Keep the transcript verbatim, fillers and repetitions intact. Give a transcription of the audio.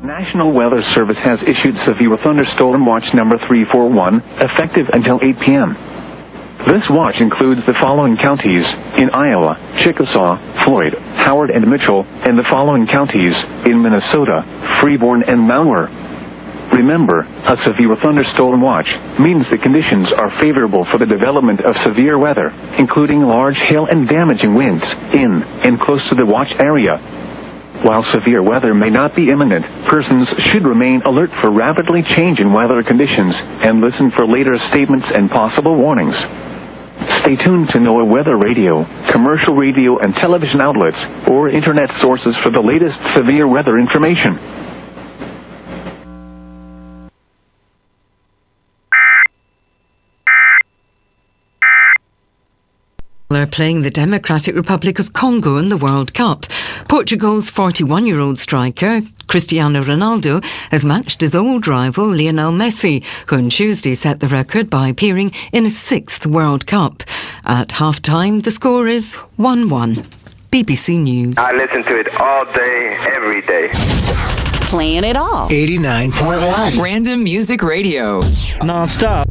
National Weather Service has issued severe thunderstorm watch number three four one, effective until eight p.m. This watch includes the following counties in Iowa: Chickasaw, Floyd, Howard, and Mitchell, and the following counties in Minnesota: Freeborn and Malware. Remember, a severe thunderstorm watch means the conditions are favorable for the development of severe weather, including large hail and damaging winds in and close to the watch area. While severe weather may not be imminent, persons should remain alert for rapidly changing weather conditions and listen for later statements and possible warnings. Stay tuned to NOAA Weather Radio, commercial radio and television outlets, or internet sources for the latest severe weather information. Are playing the Democratic Republic of Congo in the World Cup. Portugal's forty-one-year-old striker Cristiano Ronaldo has matched his old rival Lionel Messi, who on Tuesday set the record by appearing in his sixth World Cup. At half-time, the score is one one. B B C News. I listen to it all day, every day. Playing it all. eighty-nine point one. Random Music Radio. Non-stop.